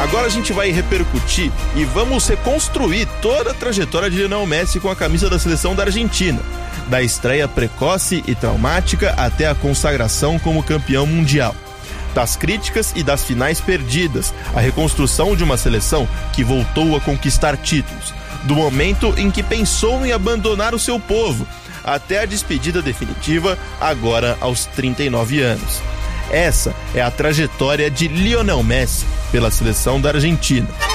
Agora a gente vai repercutir e vamos reconstruir toda a trajetória de Lionel Messi com a camisa da seleção da Argentina, da estreia precoce e traumática até a consagração como campeão mundial. Das críticas e das finais perdidas, a reconstrução de uma seleção que voltou a conquistar títulos, do momento em que pensou em abandonar o seu povo, até a despedida definitiva, agora aos 39 anos. Essa é a trajetória de Lionel Messi pela seleção da Argentina.